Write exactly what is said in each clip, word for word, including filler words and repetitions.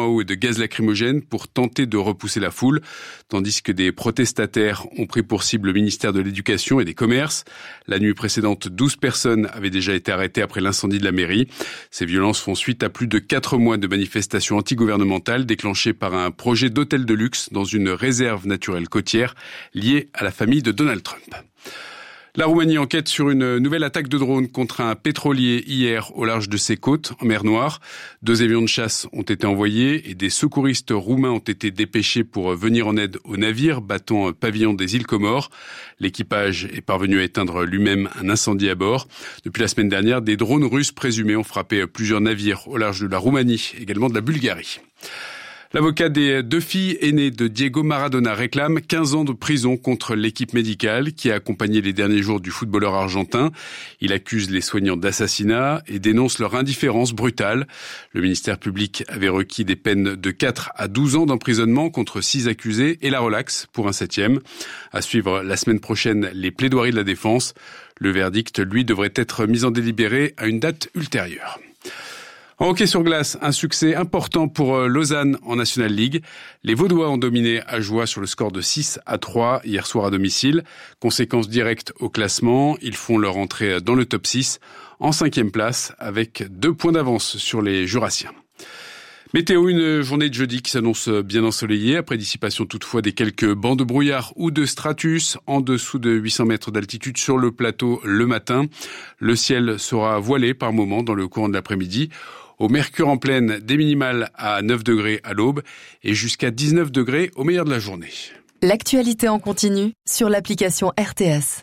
à eau et de gaz lacrymogène pour tenter de repousser la foule, tandis que des protestataires ont pris pour cible le ministère de l'Éducation et des Commerces. La nuit précédente, douze personnes avaient déjà été arrêtées après l'incendie de la mairie. Ces violences font suite à plus de quatre mois de manifestations antigouvernementales déclenchées par un projet d'hôtel de luxe dans une réserve naturelle côtière liée à la famille de Donald Trump. La Roumanie enquête sur une nouvelle attaque de drone contre un pétrolier hier au large de ses côtes, en mer Noire. Deux avions de chasse ont été envoyés et des secouristes roumains ont été dépêchés pour venir en aide au navire battant pavillon des îles Comores. L'équipage est parvenu à éteindre lui-même un incendie à bord. Depuis la semaine dernière, des drones russes présumés ont frappé plusieurs navires au large de la Roumanie, également de la Bulgarie. L'avocat des deux filles aînées de Diego Maradona réclame quinze ans de prison contre l'équipe médicale qui a accompagné les derniers jours du footballeur argentin. Il accuse les soignants d'assassinat et dénonce leur indifférence brutale. Le ministère public avait requis des peines de quatre à douze ans d'emprisonnement contre six accusés et la relaxe pour un septième. À suivre la semaine prochaine les plaidoiries de la défense. Le verdict, lui, devrait être mis en délibéré à une date ultérieure. En hockey sur glace, un succès important pour Lausanne en National League. Les Vaudois ont dominé Ajoie sur le score de six à trois hier soir à domicile. Conséquence directe au classement, ils font leur entrée dans le top six en cinquième place avec deux points d'avance sur les Jurassiens. Météo, une journée de jeudi qui s'annonce bien ensoleillée, après dissipation toutefois des quelques bancs de brouillard ou de stratus en dessous de huit cents mètres d'altitude sur le plateau le matin. Le ciel sera voilé par moments dans le courant de l'après-midi. Au mercure en pleine, des minimales à neuf degrés à l'aube et jusqu'à dix-neuf degrés au meilleur de la journée. L'actualité en continu sur l'application R T S.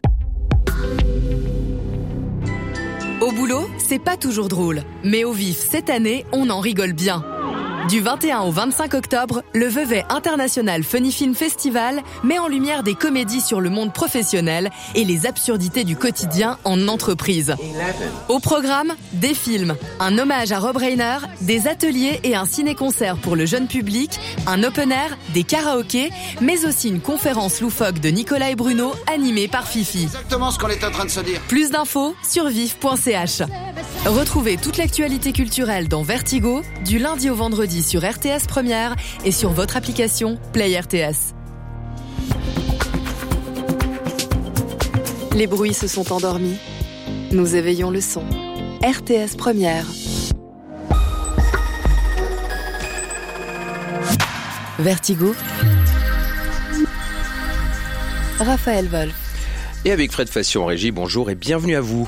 Au boulot, c'est pas toujours drôle. Mais au vif, cette année, on en rigole bien. Du vingt et un au vingt-cinq octobre, le Vevey International Funny Film Festival met en lumière des comédies sur le monde professionnel et les absurdités du quotidien en entreprise. Au programme, des films, un hommage à Rob Reiner, des ateliers et un ciné-concert pour le jeune public, un open air, des karaokés, mais aussi une conférence loufoque de Nicolas et Bruno animée par Fifi. Exactement ce qu'on est en train de se dire. Plus d'infos sur vif point c h. Retrouvez toute l'actualité culturelle dans Vertigo, du lundi au vendredi sur R T S Première et sur votre application Play R T S. Les bruits se sont endormis. Nous éveillons le son. R T S Première. Vertigo. Raphaël Wolf. Et avec Fred Fassi en régie, bonjour et bienvenue à vous.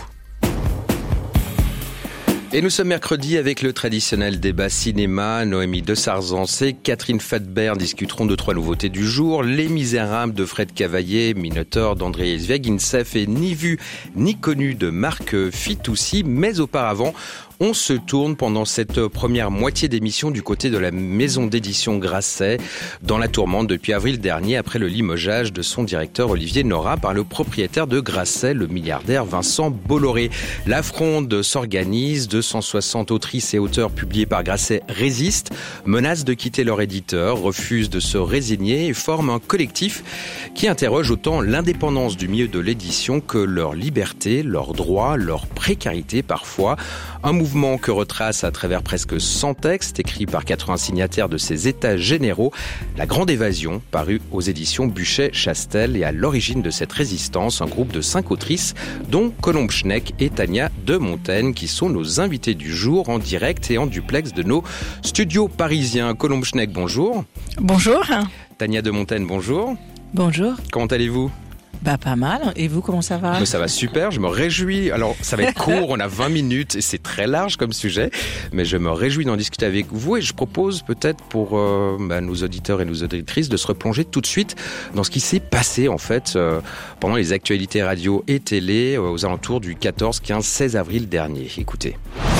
Et nous sommes mercredi avec le traditionnel débat cinéma. Noémie de Sarzance et Catherine Fadbert discuteront de trois nouveautés du jour. Les Misérables de Fred Cavaillé, Minotaur d'André Elsweg, Incef et Ni vu ni connu de Marc Fitoussi. Mais auparavant, on se tourne pendant cette première moitié d'émission du côté de la maison d'édition Grasset, dans la tourmente depuis avril dernier après le limogeage de son directeur Olivier Nora par le propriétaire de Grasset, le milliardaire Vincent Bolloré. La fronde s'organise, deux cent soixante autrices et auteurs publiés par Grasset résistent, menacent de quitter leur éditeur, refusent de se résigner et forment un collectif qui interroge autant l'indépendance du milieu de l'édition que leur liberté, leurs droits, leur précarité parfois. Un mouvement que retrace à travers presque cent textes écrits par quatre-vingts signataires de ces états généraux, La Grande Évasion, paru aux éditions Buchet-Chastel, et à l'origine de cette résistance, un groupe de cinq autrices, dont Colombe Schneck et Tania de Montaigne, qui sont nos invités du jour en direct et en duplex de nos studios parisiens. Colombe Schneck, bonjour. Bonjour. Tania de Montaigne, bonjour. Bonjour. Comment allez-vous ? Bah pas mal. Et vous, comment ça va ? Mais ça va super, je me réjouis. Alors ça va être court, on a vingt minutes et c'est très large comme sujet, mais je me réjouis d'en discuter avec vous et je propose peut-être pour euh, bah, nos auditeurs et nos auditrices de se replonger tout de suite dans ce qui s'est passé en fait euh, pendant les actualités radio et télé euh, aux alentours du quatorze, quinze, seize avril dernier. Écoutez.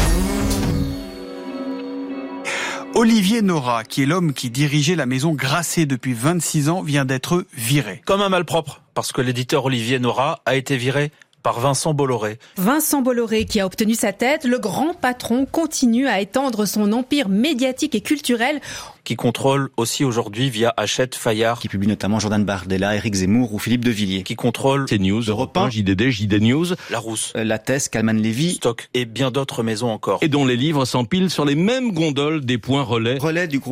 Olivier Nora, qui est l'homme qui dirigeait la maison Grasset depuis vingt-six ans, vient d'être viré. Comme un malpropre, parce que l'éditeur Olivier Nora a été viré par Vincent Bolloré. Vincent Bolloré qui a obtenu sa tête, le grand patron continue à étendre son empire médiatique et culturel. Qui contrôle aussi aujourd'hui via Hachette Fayard. Qui publie notamment Jordan Bardella, Éric Zemmour ou Philippe de Villiers. Qui contrôle CNews, Europe un, J D D, J D News, Larousse, La Thèse, Calman Lévy, Stock et bien d'autres maisons encore. Et dont les livres s'empilent sur les mêmes gondoles des points relais. Relais du groupe